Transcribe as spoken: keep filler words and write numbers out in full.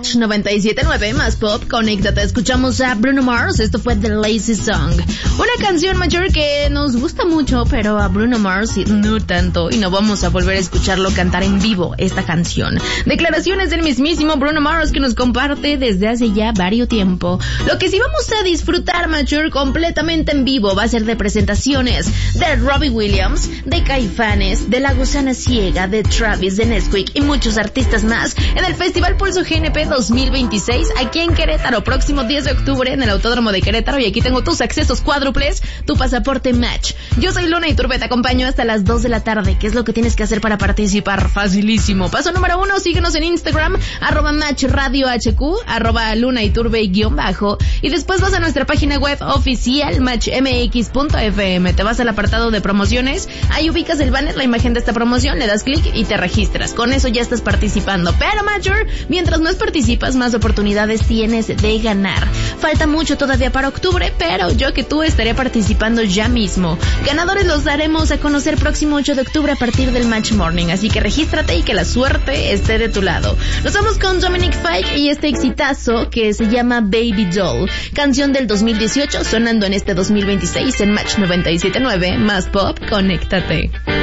Match noventa y siete punto nueve, más pop, conéctate. Escuchamos a Bruno Mars, esto fue The Lazy Song. Una canción mayor que nos gusta mucho, pero a Bruno Mars no tanto, y no vamos a volver a escucharlo cantar en vivo esta canción. Declaraciones del mismísimo Bruno Mars que nos comparte desde hace ya varios tiempo. Lo que sí vamos a disfrutar, mayor, completamente en vivo va a ser de presentaciones de Robbie Williams, de Caifanes, de La Gusana Ciega, de Travis, de Nesquik y muchos artistas más en el Festival Pulso G N P dos mil veintiséis aquí en Querétaro, próximo diez de octubre en el Autódromo de Querétaro, y aquí tengo tus accesos cuádruples, tu pasaporte Match. Yo soy Luna Iturbe, te acompaño hasta las dos de la tarde. ¿Qué es lo que tienes que hacer para participar? Facilísimo. Paso número uno, síguenos en Instagram, arroba Match Radio H Q, arroba Luna Iturbe guión bajo, y después vas a nuestra página web oficial match m x punto f m, te vas al apartado de promociones, ahí ubicas el banner, la imagen de esta promoción, le das clic y te registras. Con eso ya estás participando. Pero Major, mientras más participas, más oportunidades tienes de ganar. Falta mucho todavía para octubre, pero yo que tú estaré participando ya mismo. Ganadores los daremos a conocer próximo ocho de octubre a partir del Match Morning, así que regístrate y que la suerte esté de tu lado. Nos vamos con Dominic Fike y este exitazo que se llama Baby Doll, canción del dos mil dieciocho sonando en este dos mil veintiséis en Match noventa y siete punto nueve, más pop, conéctate.